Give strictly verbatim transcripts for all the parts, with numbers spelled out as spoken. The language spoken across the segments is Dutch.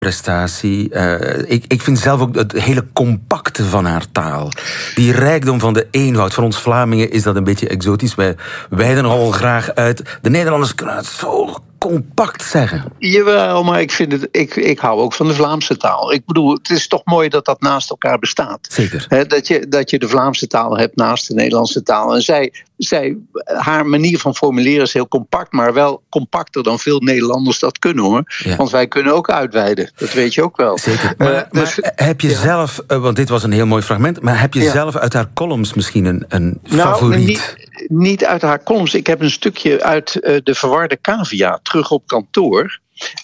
prestatie. Uh, ik, ik vind zelf ook het hele compacte van haar taal. Die rijkdom van de eenvoud. Voor ons Vlamingen is dat een beetje exotisch. Wij wijden nogal graag uit. De Nederlanders kunnen het zo compact zeggen. Jawel, maar ik, vind het, ik, ik hou ook van de Vlaamse taal. Ik bedoel, het is toch mooi dat dat naast elkaar bestaat. Zeker. He, dat, je, dat je de Vlaamse taal hebt naast de Nederlandse taal. En zij, zij, haar manier van formuleren is heel compact, maar wel compacter dan veel Nederlanders dat kunnen, hoor. Ja. Want wij kunnen ook uitweiden. Dat weet je ook wel. Zeker. Maar, uh, dus, maar heb je ja. zelf, uh, want dit was een heel mooi fragment, maar heb je ja. zelf uit haar columns misschien een, een nou, favoriet? Niet, niet uit haar columns. Ik heb een stukje uit uh, De Verwarde Cavia, Terug op kantoor.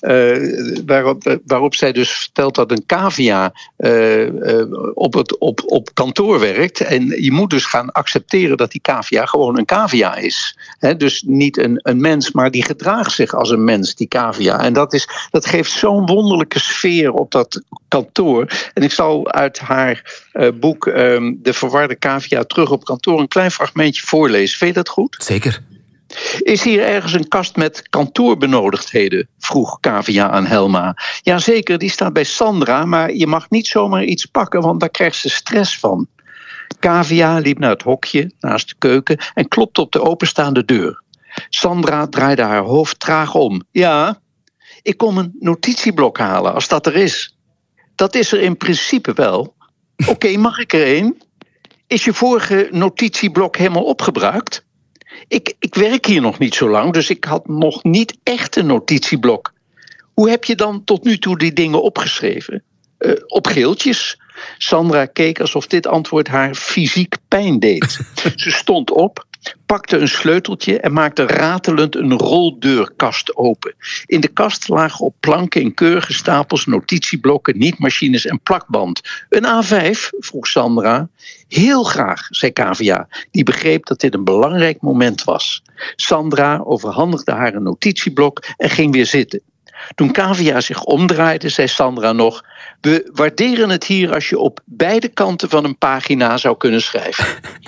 Uh, waarop, waarop zij dus vertelt dat een cavia uh, uh, op, het, op, op kantoor werkt. En je moet dus gaan accepteren dat die cavia gewoon een cavia is. He, dus niet een, een mens, maar die gedraagt zich als een mens, die cavia. En dat, is, dat geeft zo'n wonderlijke sfeer op dat kantoor. En ik zal uit haar uh, boek um, De Verwarde Cavia, Terug op kantoor een klein fragmentje voorlezen. Vind je dat goed? Zeker. Is hier ergens een kast met kantoorbenodigdheden? Vroeg Cavia aan Helma. Jazeker, die staat bij Sandra, maar je mag niet zomaar iets pakken, want daar krijgt ze stress van. Cavia liep naar het hokje naast de keuken en klopte op de openstaande deur. Sandra draaide haar hoofd traag om. Ja, ik kom een notitieblok halen als dat er is. Dat is er in principe wel. Oké, okay, mag ik er een? Is je vorige notitieblok helemaal opgebruikt? Ik, ik werk hier nog niet zo lang, dus ik had nog niet echt een notitieblok. Hoe heb je dan tot nu toe die dingen opgeschreven? Uh, op geeltjes? Sandra keek alsof dit antwoord haar fysiek pijn deed. Ze stond op, pakte een sleuteltje en maakte ratelend een roldeurkast open. In de kast lagen op planken in keurige stapels notitieblokken, nietmachines en plakband. Een A vijf? Vroeg Sandra. Heel graag, zei Cavia, die begreep dat dit een belangrijk moment was. Sandra overhandigde haar een notitieblok en ging weer zitten. Toen Cavia zich omdraaide, zei Sandra nog: we waarderen het hier als je op beide kanten van een pagina zou kunnen schrijven.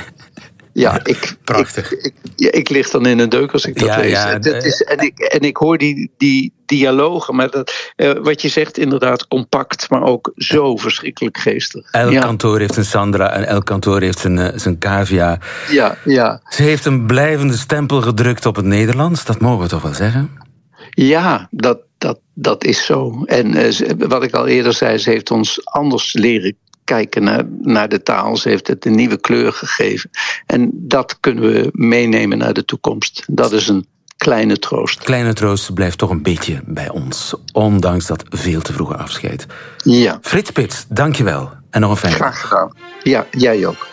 Ja, ik, prachtig. Ik, ik, ja, ik lig dan in een deuk als ik dat ja, lees. Ja, en, dat is, en, ik, en ik hoor die, die dialogen, maar dat, uh, wat je zegt inderdaad compact, maar ook zo verschrikkelijk geestig. Elk ja. kantoor heeft een Sandra en elk kantoor heeft zijn, uh, zijn Cavia. Ja, ja. Ze heeft een blijvende stempel gedrukt op het Nederlands, dat mogen we toch wel zeggen? Ja, dat, dat, dat is zo. En uh, wat ik al eerder zei, ze heeft ons anders leren kijken naar, naar de taal. Ze heeft het een nieuwe kleur gegeven. En dat kunnen we meenemen naar de toekomst. Dat is een kleine troost. Kleine troost blijft toch een beetje bij ons. Ondanks dat veel te vroege afscheid. Ja. Frits Spits, dank je wel. En nog een fijne dag. Graag gedaan. Ja, jij ook.